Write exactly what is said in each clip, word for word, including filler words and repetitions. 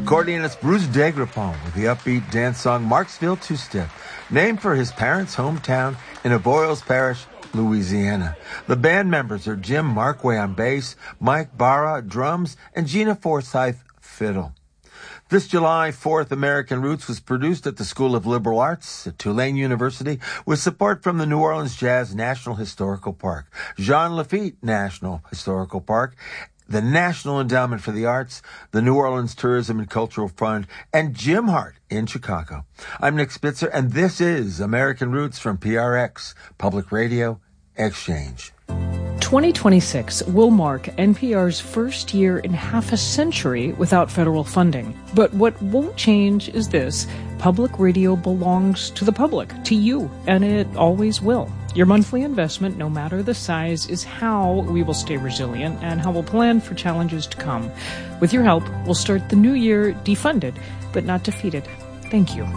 Accordionist Bruce Degrepont with the upbeat dance song Marksville Two-Step, named for his parents' hometown in Avoyelles Parish, Louisiana. The band members are Jim Markway on bass, Mike Barra drums, and Gina Forsyth fiddle. This July fourth, American Roots was produced at the School of Liberal Arts at Tulane University with support from the New Orleans Jazz National Historical Park, Jean Lafitte National Historical Park, the National Endowment for the Arts, the New Orleans Tourism and Cultural Fund, and Jim Hart in Chicago. I'm Nick Spitzer, and this is American Roots from P R X, Public Radio Exchange. twenty twenty-six will mark N P R's first year in half a century without federal funding. But what won't change is this. Public radio belongs to the public, to you, and it always will. Your monthly investment, no matter the size, is how we will stay resilient and how we'll plan for challenges to come. With your help, we'll start the new year defunded, but not defeated. Thank you.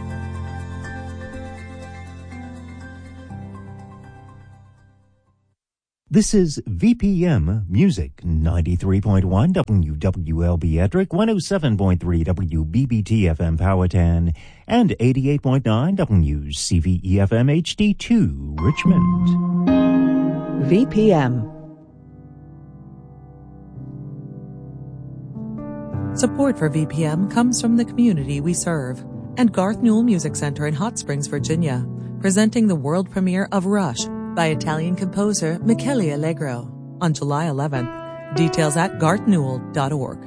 This is V P M Music, ninety-three point one W W L B Edric, one oh seven point three W B B T F M Powhatan, and eighty-eight point nine W C V E F M H D two Richmond. V P M. Support for V P M comes from the community we serve and Garth Newell Music Center in Hot Springs, Virginia, presenting the world premiere of Rush by Italian composer Michele Allegro on July eleventh. Details at garth newell dot org.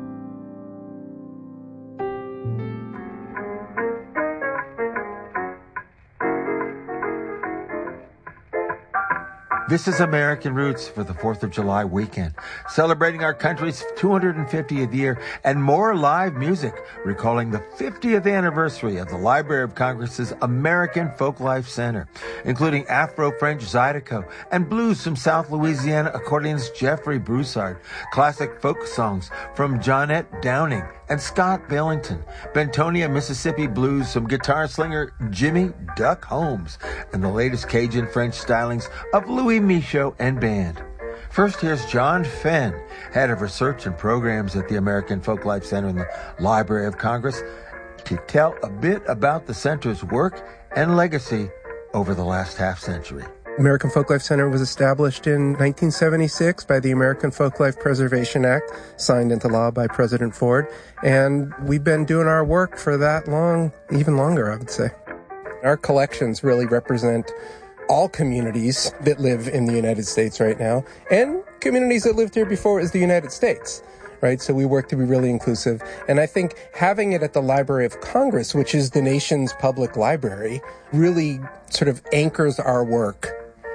This is American Roots for the fourth of July weekend, celebrating our country's two hundred fiftieth year and more live music, recalling the fiftieth anniversary of the Library of Congress's American Folklife Center, including Afro-French Zydeco and blues from South Louisiana accordionist Jeffrey Broussard, classic folk songs from Johnette Downing and Scott Billington, Bentonia, Mississippi blues from guitar slinger Jimmy Duck Holmes, and the latest Cajun French stylings of Louis Michaud and band. First, here's John Fenn, head of research and programs at the American Folklife Center in the Library of Congress, to tell a bit about the center's work and legacy over the last half century. American Folklife Center was established in nineteen seventy-six by the American Folklife Preservation Act, signed into law by President Ford, and we've been doing our work for that long, even longer, I would say. Our collections really represent all communities that live in the United States right now, and communities that lived here before as the United States, right? So we work to be really inclusive. And I think having it at the Library of Congress, which is the nation's public library, really sort of anchors our work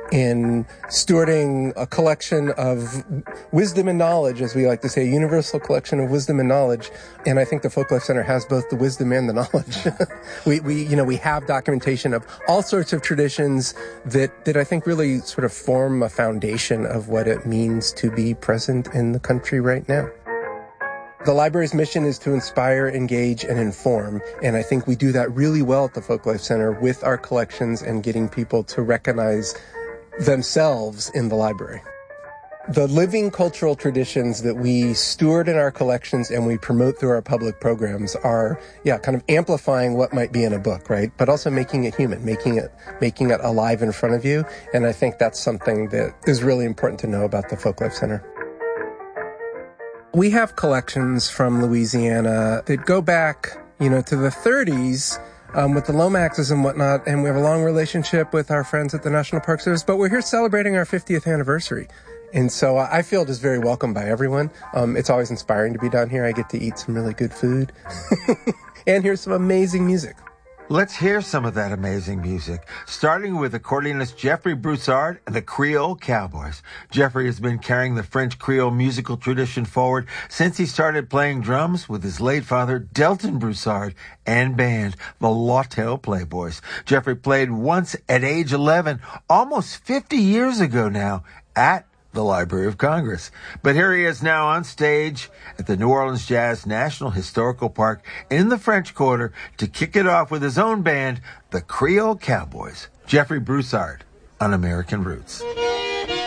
in stewarding a collection of wisdom and knowledge, as we like to say, a universal collection of wisdom and knowledge. And I think the Folklife Center has both the wisdom and the knowledge. we, we, you know, we have documentation of all sorts of traditions that, that I think really sort of form a foundation of what it means to be present in the country right now. The library's mission is to inspire, engage, and inform, and I think we do that really well at the Folklife Center with our collections and getting people to recognize themselves in the library. The living cultural traditions that we steward in our collections and we promote through our public programs are, yeah, kind of amplifying what might be in a book, right? But also making it human, making it, making it alive in front of you. And I think that's something that is really important to know about the Folklife Center. We have collections from Louisiana that go back, you know, to the thirties, Um, with the Lomaxes and whatnot, and we have a long relationship with our friends at the National Park Service, but we're here celebrating our fiftieth anniversary. And so uh, I feel just very welcome by everyone. Um, it's always inspiring to be down here. I get to eat some really good food and hear some amazing music. Let's hear some of that amazing music, starting with accordionist Jeffrey Broussard and the Creole Cowboys. Jeffrey has been carrying the French Creole musical tradition forward since he started playing drums with his late father, Delton Broussard, and band, the Lawtell Playboys. Jeffrey played once at age eleven, almost fifty years ago now, at the Library of Congress. But here he is now on stage at the New Orleans Jazz National Historical Park in the French Quarter to kick it off with his own band, the Creole Cowboys. Jeffrey Broussard on American Roots.